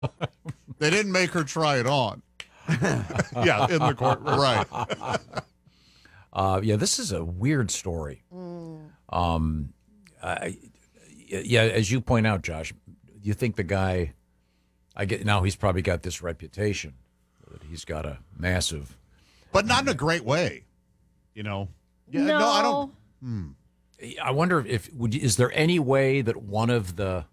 They didn't make her try it on. Yeah, in the courtroom. Right. Yeah, this is a weird story. Yeah, as you point out, Josh, you think the guy, now he's probably got this reputation that he's got a massive. But not in a great way, you know? Yeah, No. I don't. I wonder is there any way that one of the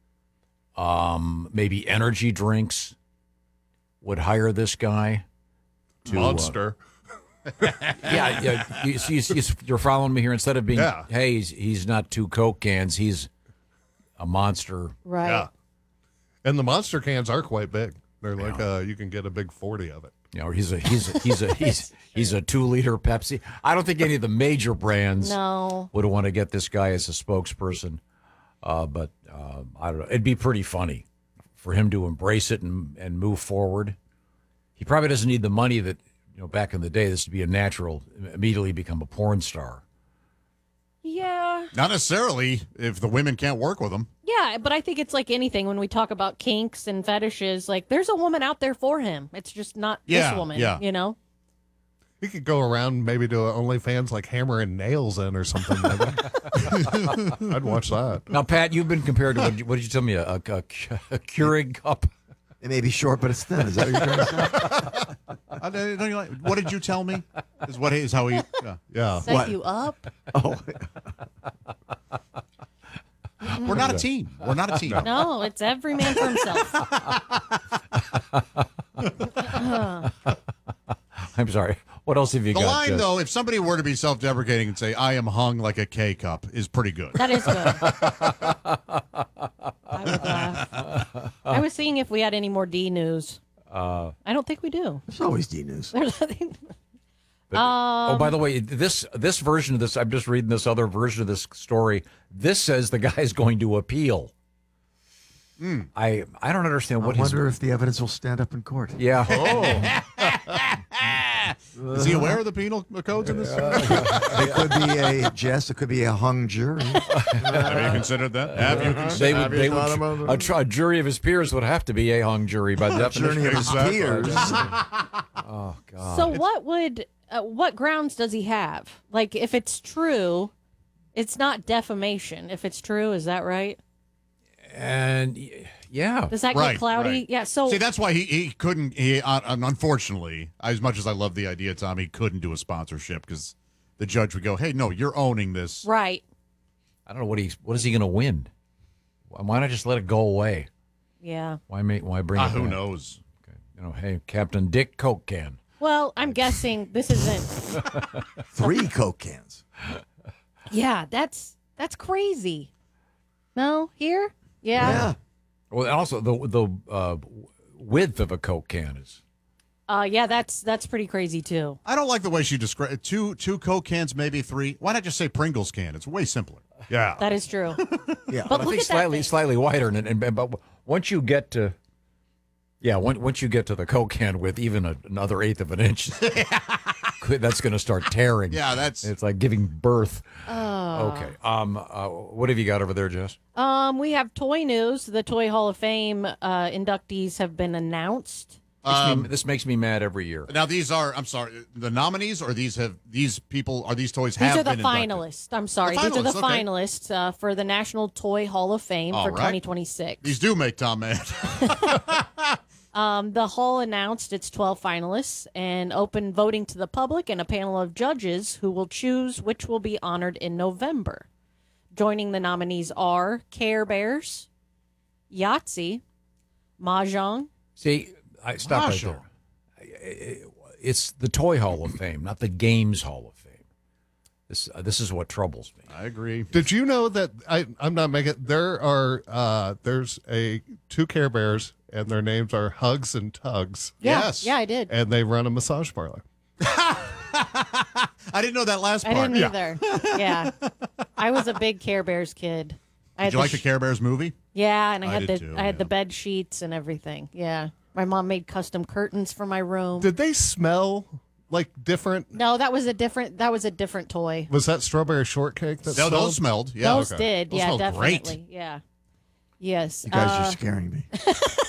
maybe energy drinks would hire this guy to Monster. Yeah. You're following me here. Instead of being, Yeah. hey, he's not 2 Coke cans, he's a monster. Right. Yeah. And the Monster cans are quite big. They're like you can get a big 40 of it. You know, or he's a 2-liter Pepsi. I don't think any of the major brands No. would want to get this guy as a spokesperson. But I don't know. It'd be pretty funny for him to embrace it and move forward. He probably doesn't need the money that, back in the day, this would be a natural, immediately become a porn star. Yeah. Not necessarily if the women can't work with them. Yeah, but I think it's like anything when we talk about kinks and fetishes. Like, there's a woman out there for him. It's just not Yeah, this woman, yeah. you know? He could go around maybe do an OnlyFans like hammering nails in or something. Maybe. I'd watch that. Now, Pat, you've been compared to, what did you tell me, a Keurig cup? It may be short, but it's thin. Is that what you're trying to say? Don't you like, what did you tell me? Is how he. Yeah. Set you up? Oh, We're not a team. We're not a team. No, it's every man for himself. I'm sorry. What else have you The got? line, Jess? though, if somebody were to be self-deprecating and say, I am hung like a K-cup, is pretty good. That is good. I would laugh. I was seeing if we had any more D news. I don't think we do. there's always D news. There's nothing. By the way, this version of this, I'm just reading this other version of this story. This says the guy's going to appeal. I don't understand I what wonder if the evidence will stand up in court. Yeah. Is he aware of the penal codes in this? It could be it could be a hung jury. Have you considered that? Have you considered A jury of his peers would have to be a hung jury by definition. Jury of his peers. Oh God. So what grounds does he have? Like, if it's true, it's not defamation. If it's true, is that right? And yeah, Does that Right, get cloudy? right. Yeah. So See, that's why he couldn't. Unfortunately, as much as I love the idea, Tom, he couldn't do a sponsorship because the judge would go, "Hey, no, you're owning this." right. I don't know what is he going to win? Why not just let it go away? Yeah. Why bring it Who back? knows? Okay. Hey, Captain Dick Coke can. Well, I'm guessing this isn't. 3 Coke cans. Yeah, that's crazy. No, here. Yeah. Well, and also the width of a Coke can is. Yeah, that's pretty crazy too. I don't like the way she described two Coke cans, maybe 3. Why not just say Pringles can? It's way simpler. Yeah. That is true. Yeah. But I look think at that thing. slightly wider, but once you get to. Yeah, once you get to the Coke can with even another eighth of an inch, that's going to start tearing. Yeah, it's like giving birth. Okay. What have you got over there, Jess? We have toy news. The Toy Hall of Fame inductees have been announced. This makes me mad every year. Now these are. I'm sorry, the nominees, or these toys These have are the been finalists. I'm sorry. The These are the finalists, okay. finalists for the National Toy Hall of Fame All for right. 2026. These do make Tom mad. The Hall announced its 12 finalists and opened voting to the public and a panel of judges who will choose which will be honored in November. Joining the nominees are Care Bears, Yahtzee, Mahjong. See, I stop right there. It's the Toy Hall of Fame, not the Games Hall of Fame. This is what troubles me. I agree. Did you know that I'm not making there's 2 Care Bears and their names are Hugs and Tugs, Yeah, Yes. Yeah, I did. and they run a massage parlor. I didn't know that last I part. didn't either. Yeah. I was a big Care Bears kid. Did you like the Care Bears movie? Yeah, and I had did too, I had yeah. the bed sheets and everything. Yeah. My mom made custom curtains for my room. Did they smell like different? No, that was a different toy. Was that strawberry shortcake? That No, those smelled? smelled. Yeah, Those okay. did. Those Yeah, smelled definitely. great. Yeah. Yes. You guys are scaring me.